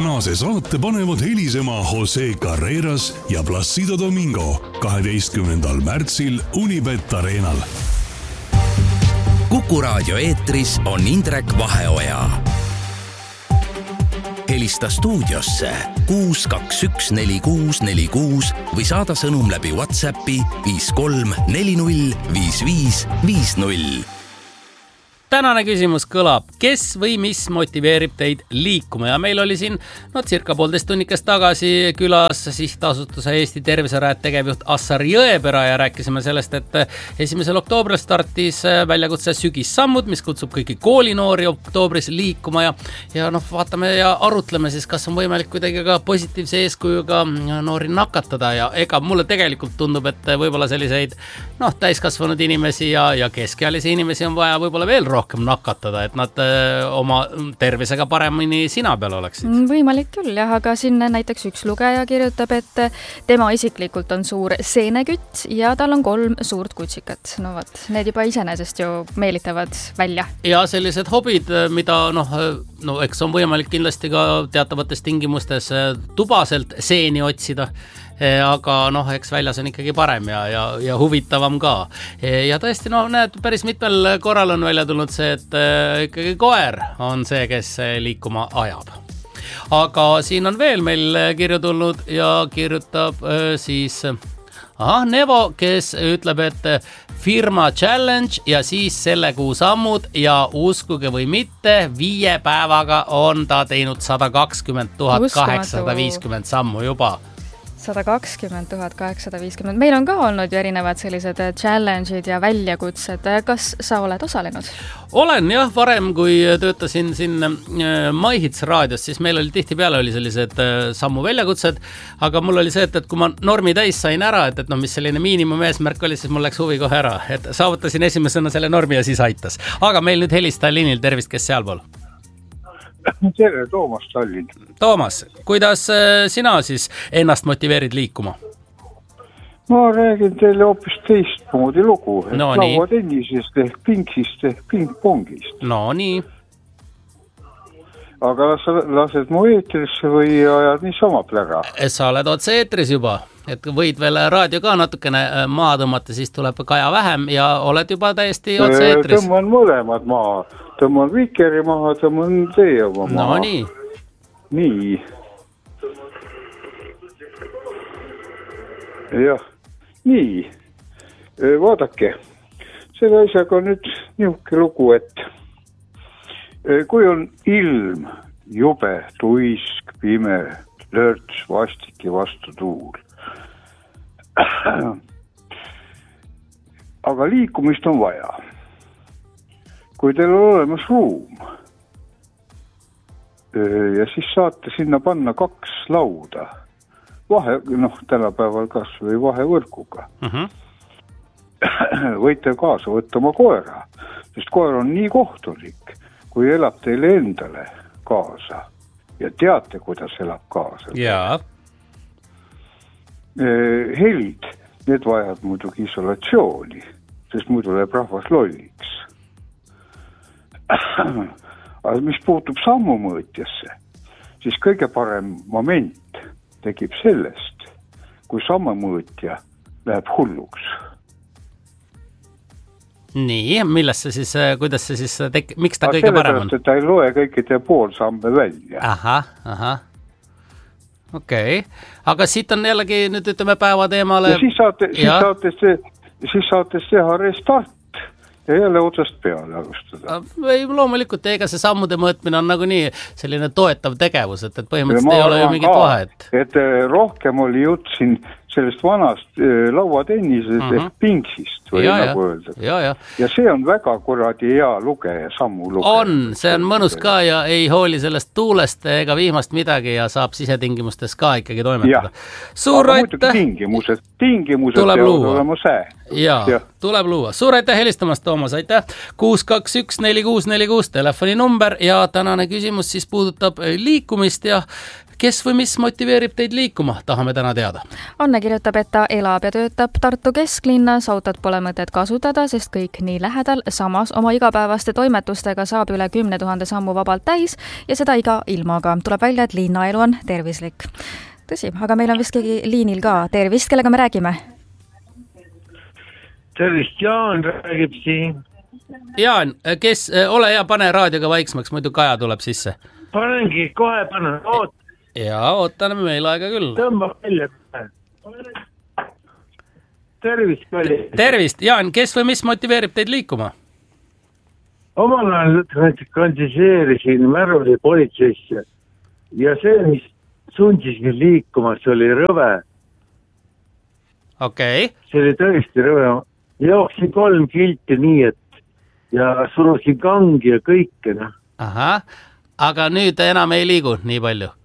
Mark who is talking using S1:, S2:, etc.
S1: tänase saate panevad helisema Jose Carreras ja Placido Domingo 12. märtsil Unibet Arenal.
S2: Kuku Raadio eetris on Indrek Vaheoja. Helista stuudiosse 6214646 või saada sõnum läbi WhatsAppi 53405550.
S3: Tänane küsimus kõlab, kes või mis motiveerib teid liikuma ja meil oli siin circa 1,5 tunnikest tagasi külas sihtasutuse Eesti Terviserajad tegevjuht Assar Jõepera ja rääkisime sellest, et 1. oktoobril startis väljakutse Sügissammud, mis kutsub kõiki koolinoori oktoobris liikuma ja vaatame ja arutleme siis, kas on võimalik kuidagi ka positiivse eeskujuga noori nakatada ja ega mulle tegelikult tundub, et võib-olla selliseid täiskasvanud inimesi ja keskealisi inimesi on vaja võib-olla veel rohkem nakatada, et nad oma tervisega paremini sina peal oleksid.
S4: Võimalik küll, jah, aga siin näiteks üks lugeja kirjutab, et tema isiklikult on suur seenekütt ja tal on 3 suurt kutsikat. Need juba iseenesest ju meelitavad välja. Ja
S3: sellised hobid, mida eks on võimalik kindlasti ka teatavates tingimustes tubaselt seeni otsida, aga eks väljas on ikkagi parem ja huvitavam ka. Ja tõesti, näed, päris mitmel korral on välja tulnud see, et ikkagi koer on see, kes liikuma ajab. Aga siin on veel meil kirju tulnud ja kirjutab siis Nevo, kes ütleb, et firma challenge ja siis selle kuu sammud ja uskuge või mitte, 5 päevaga on ta teinud 120 850 sammu juba.
S4: 120 850. Meil on ka olnud ju erinevad sellised challenge'id ja väljakutsed. Kas sa oled osalenud?
S3: Olen jah, varem kui töötasin siin MyHits raadios, siis meil oli tihtipeale sellised sammu väljakutsed, aga mul oli see, et kui ma normi täis sain ära, et mis selline miinimum eesmärk oli, siis mul läks huvi kohe ära, et saavutasin esimesena selle normi ja siis aitas. Aga meil nüüd helista Linil, tervist, kes sealpool?
S5: Tere, Toomas Tallinn.
S3: Toomas, kuidas sina siis ennast motiveerid liikuma?
S5: Ma räägin teile hoopis teistmoodi lugu.
S3: No,
S5: lauatennisest ehk pinksist ehk pingpongist.
S3: No nii.
S5: Aga lased mu eetrisse või ajad niisama plära?
S3: Sa oled otse eetris juba, et võid veel raadio ka natukene maha tõmmata, siis tuleb kaja vähem ja oled juba täiesti otse eetris.
S5: Tõmman mõlemad maha. Tõmman vikeri maha, tõmman teie oma maha.
S3: No nii.
S5: Nii. Jah, nii. Vaadake, selle asjaga on nüüd nihuke lugu, et kui on ilm, jube, tuisk, pime, lörts, vastiki vastu tuul. Aga liikumist on vaja. Kui teil on olemas ruum ja siis saate sinna panna 2 lauda, tänapäeval kas või vahevõrkuga. Võite kaasa võtta oma koera, sest koer on nii kohtulik, kui elab teile endale kaasa ja teate, kuidas elab kaasa.
S3: Jaa.
S5: Helid, need vajavad muidugi isolatsiooni, sest muidu läheb rahvas lolliks. Aga mis puutub sammumõõtjasse, siis kõige parem moment tekib sellest, kui sammumõõtja läheb hulluks.
S3: Nii, millest see siis, kuidas see siis miks ta kõige parem on?
S5: Ta ei loe kõikide poolsamme välja.
S3: Aha. Okei. Aga siit on jällegi nüüd ütleme päeva teemale.
S5: Ja siis saate teha restart ja jälle otsast peale alustada.
S3: Või loomulikult, ega see sammude mõõtmine on nagunii selline toetav tegevus, et põhimõtteliselt ei ole ju mingit vahet.
S5: Et rohkem oli jutt siin sellest vanast lauatennisest ehk pinksist või nagu öelda. Ja see on väga kuradi hea lugeja, sammu lugeja.
S3: On, see on mõnus ka ja ei hooli sellest tuulest ega vihmast midagi ja saab sisetingimustes ka ikkagi toimetada.
S5: Suur aitäh! Tingimused
S3: tuleb luua.
S5: Olema sää.
S3: Ja, tuleb luua. Suur aitäh helistamast, Toomas, aitäh! 6214646 telefoninumber ja tänane küsimus siis puudutab liikumist ja kes või mis motiveerib teid liikuma, tahame täna teada.
S4: Anne kirjutab, et ta elab ja töötab Tartu kesklinnas, autot pole mõtet kasutada, sest kõik nii lähedal, samas oma igapäevaste toimetustega saab üle 10 000 sammu vabalt täis ja seda iga ilmaga. Tuleb välja, et linnaelu on tervislik. Tõsi, aga meil on vist keegi liinil ka. Tervist, kellega me räägime?
S6: Tervist, Jaan räägib siin.
S3: Jaan, kes, ole hea, pane raadioga vaiksemaks, muidu Kaja tuleb sisse.
S6: Panengi, kohe panen, oot.
S3: Jaa, ootan meil aega küll.
S6: Tõmba välja. Tervist, Kalli.
S3: Tervist, Jaan, kes või mis motiveerib teid liikuma?
S6: Omal ajal kandiseerisin Märuli politseisse ja see, mis sundis mind liikuma, see oli rõve.
S3: Okei.
S6: See oli tõesti rõve. Jooksin 3 kilti nii, et ja surusin kangi ja kõike.
S3: Aha. Aga nüüd enam ei liigu nii palju?